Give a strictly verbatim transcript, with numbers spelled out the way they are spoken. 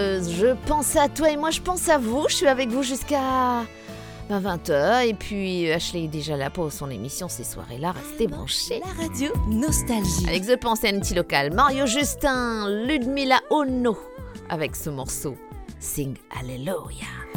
Euh, Je pense à toi et moi je pense à vous. Je suis avec vous jusqu'à vingt heures. Et puis Ashley est déjà là pour son émission ces soirées-là. Restez branchés. La radio Nostalgie. Avec The Pensée Anti Local, Mario Justin, Ludmila Ono avec ce morceau Sing Hallelujah.